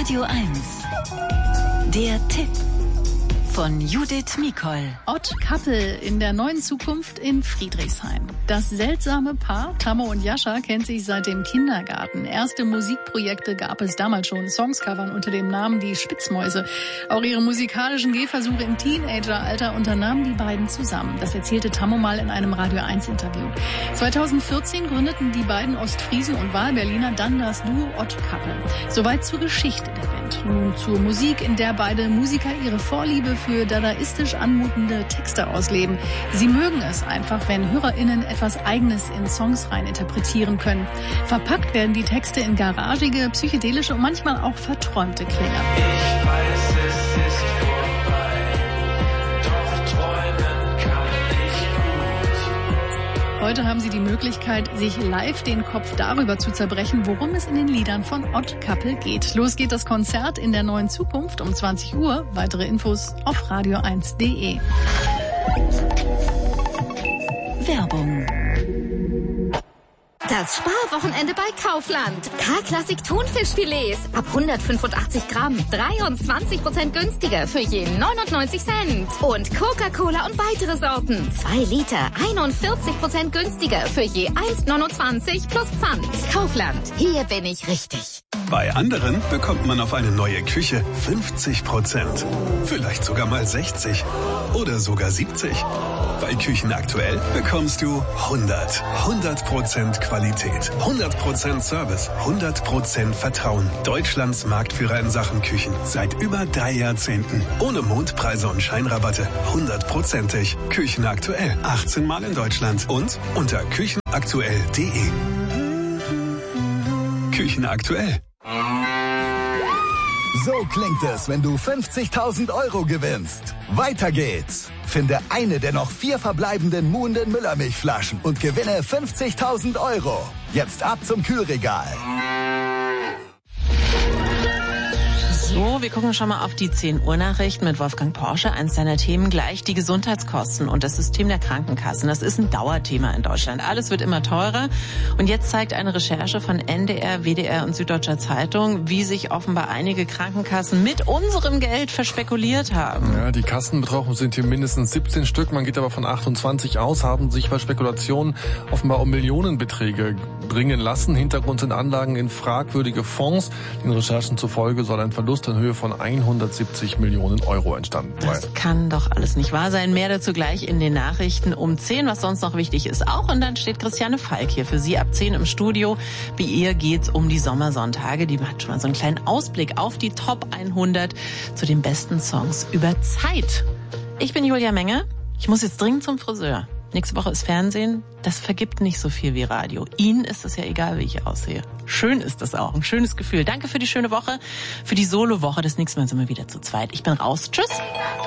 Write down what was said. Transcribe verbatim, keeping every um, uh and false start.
Radio eins. Der Tipp von Judith Mikol. Odd Couple in der neuen Zukunft in Friedrichshain. Das seltsame Paar, Tammo und Jascha, kennt sich seit dem Kindergarten. Erste Musikprojekte gab es damals schon. Songs covern unter dem Namen Die Spitzmäuse. Auch ihre musikalischen Gehversuche im Teenageralter unternahmen die beiden zusammen. Das erzählte Tammo mal in einem Radio eins Interview. zweitausendvierzehn gründeten die beiden Ostfriesen und Wahlberliner dann das Duo Odd Couple. Soweit zur Geschichte der Band. Nun zur Musik, in der beide Musiker ihre Vorliebe für dadaistisch anmutende Texte ausleben. Sie mögen es einfach, wenn HörerInnen etwas Eigenes in Songs rein interpretieren können. Verpackt werden die Texte in garagige, psychedelische und manchmal auch verträumte Klänge. Ich weiß, es ist vorbei, doch träumen kann ich gut. Heute haben Sie die Möglichkeit, sich live den Kopf darüber zu zerbrechen, worum es in den Liedern von Odd Couple geht. Los geht das Konzert in der neuen Zukunft um zwanzig Uhr. Weitere Infos auf radio eins punkt de. Werbung. Das Sparwochenende bei Kaufland. K-Klassik Thunfischfilets ab hundertfünfundachtzig Gramm. dreiundzwanzig Prozent günstiger für je neunundneunzig Cent. Und Coca-Cola und weitere Sorten. zwei Liter, einundvierzig Prozent günstiger für je eins neunundzwanzig plus Pfand. Kaufland. Hier bin ich richtig. Bei anderen bekommt man auf eine neue Küche fünfzig Prozent. Vielleicht sogar mal sechzig. Oder sogar siebzig. Bei Küchen aktuell bekommst du hundert. hundert Prozent Qualität, hundert Prozent Service, hundert Prozent Vertrauen. Deutschlands Marktführer in Sachen Küchen. Seit über drei Jahrzehnten. Ohne Mondpreise und Scheinrabatte. hundertprozentig. Küchen aktuell. achtzehn Mal in Deutschland. Und unter küchenaktuell punkt de. Küchen aktuell. So klingt es, wenn du fünfzigtausend Euro gewinnst. Weiter geht's. Finde eine der noch vier verbleibenden Muhenden Müllermilchflaschen und gewinne fünfzigtausend Euro. Jetzt ab zum Kühlregal. So, wir gucken schon mal auf die zehn Uhr Nachrichten mit Wolfgang Porsche. Eins seiner Themen gleich die Gesundheitskosten und das System der Krankenkassen. Das ist ein Dauerthema in Deutschland. Alles wird immer teurer. Und jetzt zeigt eine Recherche von N D R, W D R und Süddeutscher Zeitung, wie sich offenbar einige Krankenkassen mit unserem Geld verspekuliert haben. Ja, die Kassen betroffen sind hier mindestens siebzehn Stück. Man geht aber von achtundzwanzig aus, haben sich bei Spekulationen offenbar um Millionenbeträge bringen lassen. Hintergrund sind Anlagen in fragwürdige Fonds. Den Recherchen zufolge soll ein Verlust in Höhe von hundertsiebzig Millionen Euro entstanden sein. Das kann doch alles nicht wahr sein. Mehr dazu gleich in den Nachrichten um zehn, was sonst noch wichtig ist auch. Und dann steht Christiane Falk hier für Sie ab zehn im Studio. Wie ihr geht's um die Sommersonntage. Die macht schon mal so einen kleinen Ausblick auf die Top hundert zu den besten Songs über Zeit. Ich bin Julia Menge. Ich muss jetzt dringend zum Friseur. Nächste Woche ist Fernsehen. Das vergibt nicht so viel wie Radio. Ihnen ist es ja egal, wie ich aussehe. Schön ist das auch. Ein schönes Gefühl. Danke für die schöne Woche, für die Solo-Woche. Das nächste Mal sind wir wieder zu zweit. Ich bin raus. Tschüss.